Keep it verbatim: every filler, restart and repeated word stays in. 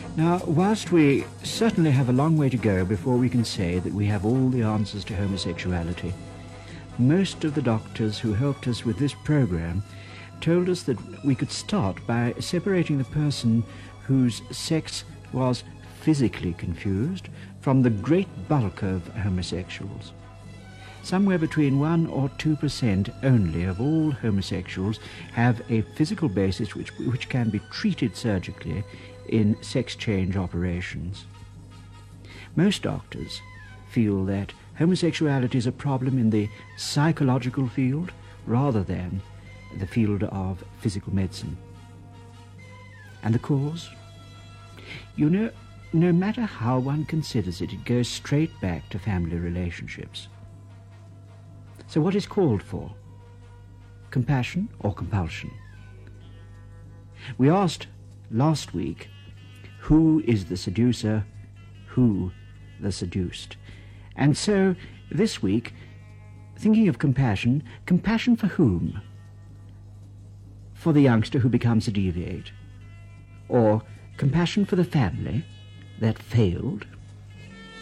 Now, whilst we certainly have a long way to go before we can say that we have all the answers to homosexuality, most of the doctors who helped us with this program told us that we could start by separating the person whose sex was physically confused from the great bulk of homosexuals. Somewhere between one or two percent only of all homosexuals have a physical basis which, which can be treated surgically in sex change operations. Most doctors feel that homosexuality is a problem in the psychological field rather than the field of physical medicine. And the cause? You know, no matter how one considers it, it goes straight back to family relationships. So what is called for? Compassion or compulsion? We asked last week, who is the seducer, who the seduced? And so this week, thinking of compassion, compassion for whom? For the youngster who becomes a deviate? Or compassion for the family that failed?